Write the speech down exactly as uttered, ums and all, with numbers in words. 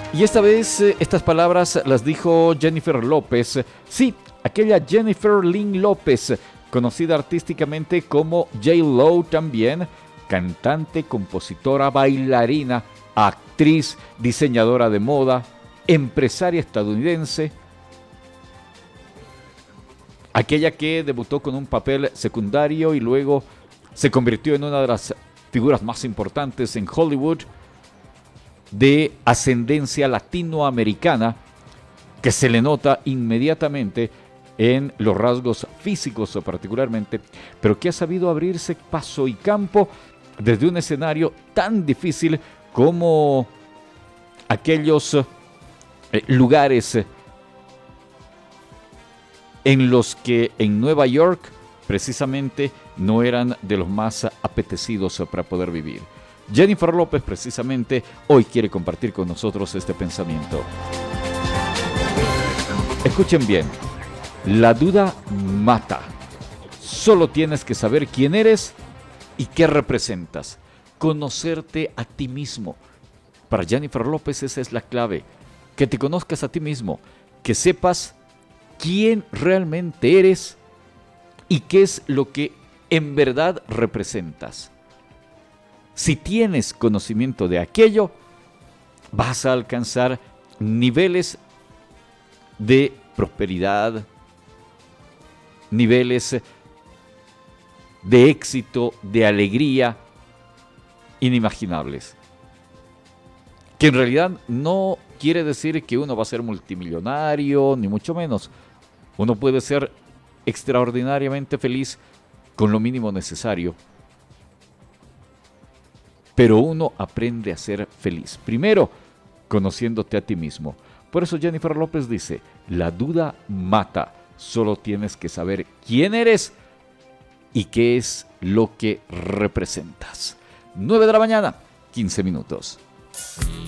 Y esta vez eh, estas palabras las dijo Jennifer López. Sí, aquella Jennifer Lynn López, conocida artísticamente como J-Lo también, cantante, compositora, bailarina, actriz, diseñadora de moda, empresaria estadounidense, aquella que debutó con un papel secundario y luego se convirtió en una de las figuras más importantes en Hollywood, de ascendencia latinoamericana, que se le nota inmediatamente en los rasgos físicos particularmente, pero que ha sabido abrirse paso y campo desde un escenario tan difícil como aquellos eh, lugares en los que en Nueva York precisamente no eran de los más apetecidos para poder vivir. Jennifer López precisamente hoy quiere compartir con nosotros este pensamiento. Escuchen bien, la duda mata. Solo tienes que saber quién eres y qué representas. Conocerte a ti mismo. Para Jennifer López esa es la clave. Que te conozcas a ti mismo. Que sepas quién realmente eres y qué es lo que en verdad representas. Si tienes conocimiento de aquello, vas a alcanzar niveles de prosperidad, niveles de éxito, de alegría inimaginables. Que en realidad no quiere decir que uno va a ser multimillonario, ni mucho menos. Uno puede ser extraordinariamente feliz con lo mínimo necesario. Pero uno aprende a ser feliz. Primero, conociéndote a ti mismo. Por eso Jennifer López dice, la duda mata. Solo tienes que saber quién eres y qué es lo que representas. nueve de la mañana, quince minutos.